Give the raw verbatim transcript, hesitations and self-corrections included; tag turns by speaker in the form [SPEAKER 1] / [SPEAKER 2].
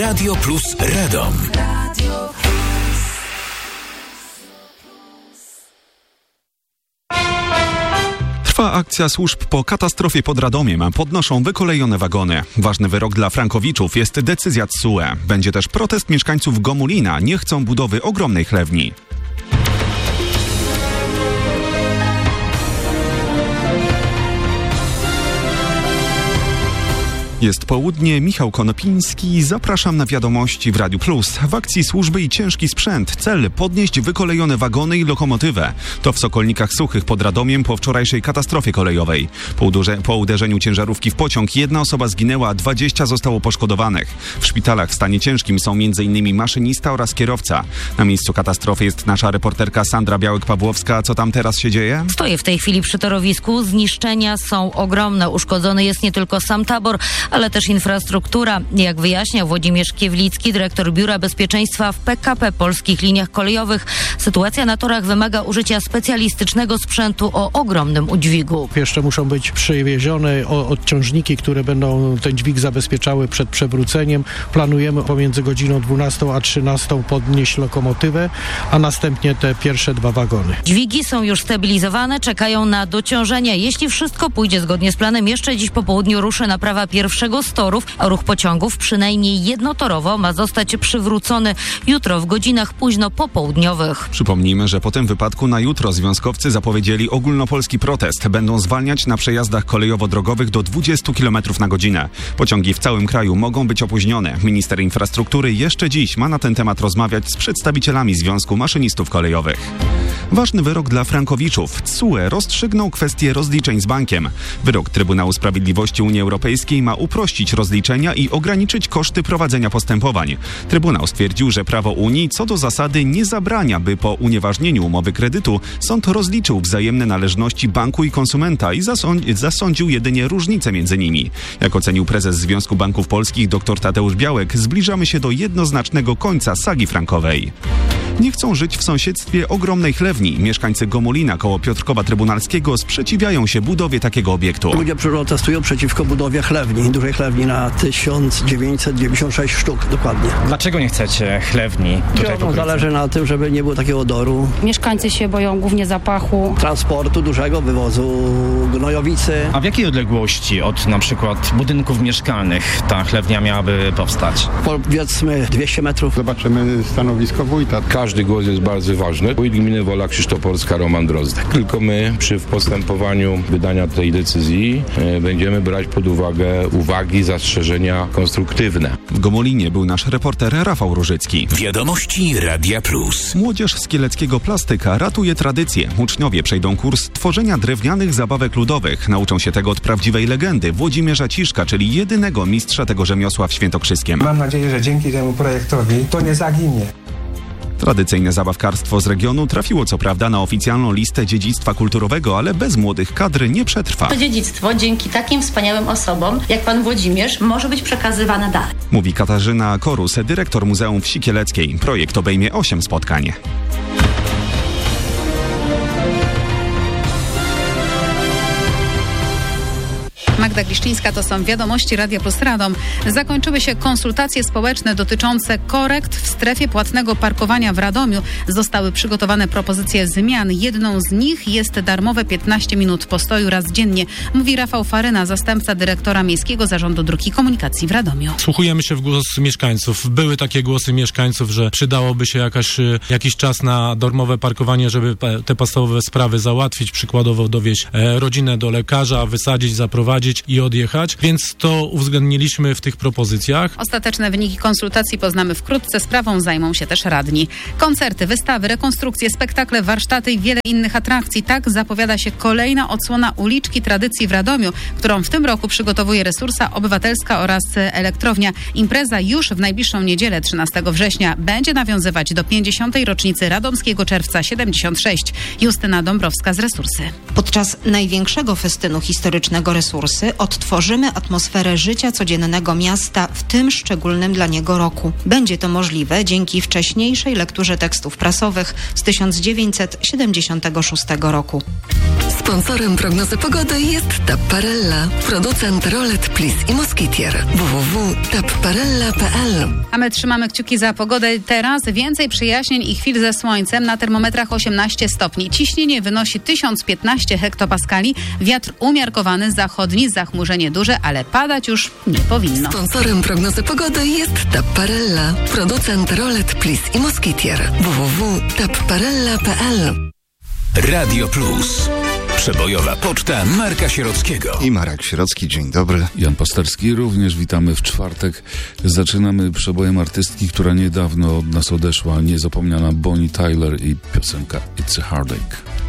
[SPEAKER 1] Radio Plus Radom.
[SPEAKER 2] Trwa akcja służb po katastrofie pod Radomiem. Podnoszą wykolejone wagony. Ważny wyrok dla frankowiczów jest decyzja T S U E. Będzie też protest mieszkańców Gomulina. Nie chcą budowy ogromnej chlewni. Jest południe, Michał Konopiński. Zapraszam na wiadomości w Radiu Plus. W akcji służby i ciężki sprzęt. Cel podnieść wykolejone wagony i lokomotywę. To w Sokolnikach Suchych pod Radomiem po wczorajszej katastrofie kolejowej. Po, udurze, po uderzeniu ciężarówki w pociąg jedna osoba zginęła, a dwadzieścia zostało poszkodowanych. W szpitalach w stanie ciężkim są między innymi maszynista oraz kierowca. Na miejscu katastrofy jest nasza reporterka Sandra Białek-Pawłowska. Co tam teraz się dzieje?
[SPEAKER 3] Stoję w tej chwili przy torowisku. Zniszczenia są ogromne. Uszkodzony jest nie tylko sam tabor, ale też infrastruktura. Jak wyjaśnia Włodzimierz Kiewlicki, dyrektor Biura Bezpieczeństwa w P K P Polskich Liniach Kolejowych, sytuacja na torach wymaga użycia specjalistycznego sprzętu o ogromnym udźwigu.
[SPEAKER 4] Jeszcze muszą być przywiezione odciążniki, które będą ten dźwig zabezpieczały przed przewróceniem. Planujemy pomiędzy godziną dwunastą a trzynastą podnieść lokomotywę, a następnie te pierwsze dwa wagony.
[SPEAKER 3] Dźwigi są już stabilizowane, czekają na dociążenie. Jeśli wszystko pójdzie zgodnie z planem, jeszcze dziś po południu ruszy naprawa pierwszego z torów, a ruch pociągów przynajmniej jednotorowo ma zostać przywrócony jutro w godzinach późno popołudniowych.
[SPEAKER 2] Przypomnijmy, że po tym wypadku na jutro związkowcy zapowiedzieli ogólnopolski protest. Będą zwalniać na przejazdach kolejowo-drogowych do dwudziestu kilometrów na godzinę. Pociągi w całym kraju mogą być opóźnione. Minister infrastruktury jeszcze dziś ma na ten temat rozmawiać z przedstawicielami Związku Maszynistów Kolejowych. Ważny wyrok dla frankowiczów. T S U E rozstrzygnął kwestię rozliczeń z bankiem. Wyrok Trybunału Sprawiedliwości Unii Europejskiej ma uprościć rozliczenia i ograniczyć koszty prowadzenia postępowań. Trybunał stwierdził, że prawo Unii co do zasady nie zabrania, by po unieważnieniu umowy kredytu sąd rozliczył wzajemne należności banku i konsumenta i zasąd- zasądził jedynie różnice między nimi. Jak ocenił prezes Związku Banków Polskich dr Tadeusz Białek, zbliżamy się do jednoznacznego końca sagi frankowej. Nie chcą żyć w sąsiedztwie ogromnej chlewni. Mieszkańcy Gomulina koło Piotrkowa Trybunalskiego sprzeciwiają się budowie takiego obiektu.
[SPEAKER 5] Ludzie protestują przeciwko budowie chlewni, dużej chlewni na tysiąc dziewięćset dziewięćdziesiąt sześć sztuk dokładnie.
[SPEAKER 6] Dlaczego nie chcecie chlewni tutaj?
[SPEAKER 5] No, zależy na tym, żeby nie było takiego odoru.
[SPEAKER 7] Mieszkańcy się boją głównie zapachu.
[SPEAKER 5] Transportu dużego, wywozu gnojowicy.
[SPEAKER 6] A w jakiej odległości od na przykład budynków mieszkalnych ta chlewnia miałaby powstać?
[SPEAKER 5] Powiedzmy dwieście metrów.
[SPEAKER 8] Zobaczymy stanowisko wójta.
[SPEAKER 9] Każdy głos jest bardzo ważny. Wójt gminy Wola Krzysztoporska Roman Drozdek. Tylko my przy postępowaniu wydania tej decyzji e, będziemy brać pod uwagę uwagi, zastrzeżenia konstruktywne.
[SPEAKER 2] W Gomulinie był nasz reporter Rafał Różycki.
[SPEAKER 1] Wiadomości Radia Plus.
[SPEAKER 2] Młodzież z kieleckiego plastyka ratuje tradycję. Uczniowie przejdą kurs tworzenia drewnianych zabawek ludowych. Nauczą się tego od prawdziwej legendy Włodzimierza Ciszka, czyli jedynego mistrza tego rzemiosła w Świętokrzyskiem.
[SPEAKER 10] Mam nadzieję, że dzięki temu projektowi to nie zaginie.
[SPEAKER 2] Tradycyjne zabawkarstwo z regionu trafiło co prawda na oficjalną listę dziedzictwa kulturowego, ale bez młodych kadr nie przetrwa.
[SPEAKER 11] To dziedzictwo dzięki takim wspaniałym osobom jak pan Włodzimierz może być przekazywane dalej.
[SPEAKER 2] Mówi Katarzyna Korus, dyrektor Muzeum Wsi Kieleckiej. Projekt obejmie osiem spotkań.
[SPEAKER 12] Magda Gliszczyńska, to są wiadomości Radia Plus Radom. Zakończyły się konsultacje społeczne dotyczące korekt w strefie płatnego parkowania w Radomiu. Zostały przygotowane propozycje zmian. Jedną z nich jest darmowe piętnaście minut postoju raz dziennie, mówi Rafał Faryna, zastępca dyrektora Miejskiego Zarządu Dróg i Komunikacji w Radomiu.
[SPEAKER 13] Wsłuchujemy się w głos mieszkańców. Były takie głosy mieszkańców, że przydałoby się jakaś, jakiś czas na darmowe parkowanie, żeby te podstawowe sprawy załatwić, przykładowo dowieźć e, rodzinę do lekarza, wysadzić, zaprowadzić i odjechać, więc to uwzględniliśmy w tych propozycjach.
[SPEAKER 12] Ostateczne wyniki konsultacji poznamy wkrótce. Sprawą zajmą się też radni. Koncerty, wystawy, rekonstrukcje, spektakle, warsztaty i wiele innych atrakcji. Tak zapowiada się kolejna odsłona Uliczki Tradycji w Radomiu, którą w tym roku przygotowuje Resursa Obywatelska oraz Elektrownia. Impreza już w najbliższą niedzielę, trzynastego września, będzie nawiązywać do pięćdziesiątej rocznicy Radomskiego Czerwca siedemdziesiąt sześć. Justyna Dąbrowska z Resursy.
[SPEAKER 14] Podczas największego festynu historycznego Resursy kiedy odtworzymy atmosferę życia codziennego miasta w tym szczególnym dla niego roku. Będzie to możliwe dzięki wcześniejszej lekturze tekstów prasowych z tysiąc dziewięćset siedemdziesiątego szóstego roku.
[SPEAKER 15] Sponsorem prognozy pogody jest Tapparella, producent rolet Plis i Moskitier. w w w kropka tapparella kropka p l.
[SPEAKER 12] A my trzymamy kciuki za pogodę. Teraz więcej przyjaśnień i chwil ze słońcem. Na termometrach osiemnaście stopni. Ciśnienie wynosi tysiąc piętnaście hektopaskali. Wiatr umiarkowany zachodni, zachmurzenie duże, ale padać już nie powinno.
[SPEAKER 15] Sponsorem prognozy pogody jest Tapparella, producent rolet Plis i Moskitier. w w w kropka tapparella kropka p l.
[SPEAKER 1] Radio Plus. Przebojowa poczta Marka Sierockiego.
[SPEAKER 16] I Marek Sierocki, dzień dobry.
[SPEAKER 17] Jan Pasterski, również witamy w czwartek. Zaczynamy przebojem artystki, która niedawno od nas odeszła, niezapomniana Bonnie Tyler i piosenka It's a Heartache.